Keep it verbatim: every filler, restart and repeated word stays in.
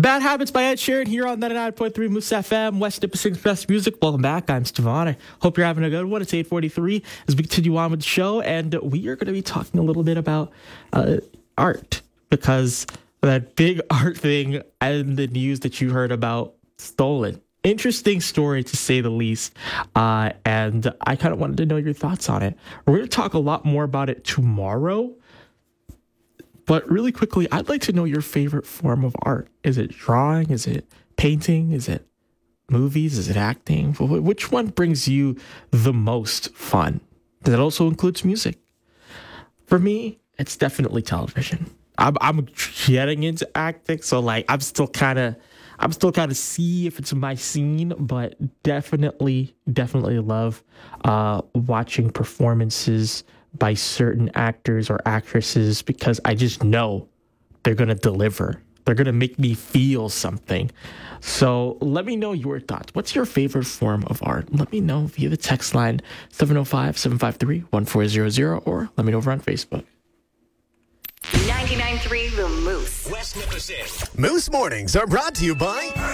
Bad Habits by Ed Sheeran here on ninety-nine point three Moose F M, West Nipissing's best music. Welcome back. I'm Stefan. I hope you're having a good one. It's eight forty-three as we continue on with the show, and we are going to be talking a little bit about uh, art, because that big art thing and the news that you heard about stolen. Interesting story, to say the least, uh, and I kind of wanted to know your thoughts on it. We're going to talk a lot more about it tomorrow. But really quickly, I'd like to know your favorite form of art. Is it drawing? Is it painting? Is it movies? Is it acting? Which one brings you the most fun? That also includes music. For me, it's definitely television. I'm, I'm getting into acting, so like I'm still kind of, I'm still kind of see if it's my scene, but definitely, definitely love uh, watching performances by certain actors or actresses, because I just know they're going to deliver. They're going to make me feel something. So let me know your thoughts. What's your favorite form of art? Let me know via the text line seven oh five, seven five three, one four zero zero, or let me know over on Facebook. ninety-nine point three The Moose. West Nipissing. Moose Mornings are brought to you by